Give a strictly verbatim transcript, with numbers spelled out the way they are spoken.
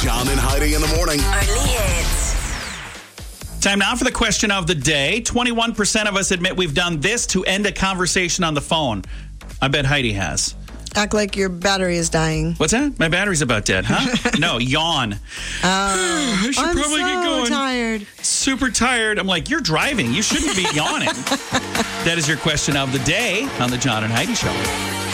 John and Heidi in the morning. Only hits. Time now for the question of the day. twenty-one percent of us admit we've done this to end a conversation on the phone. I bet Heidi has. Act like your battery is dying. What's that? My battery's about dead, huh? No, yawn. Oh, I should I'm probably so get going. tired. Super tired. I'm like, you're driving. You shouldn't be yawning. That is your question of the day on the John and Heidi Show.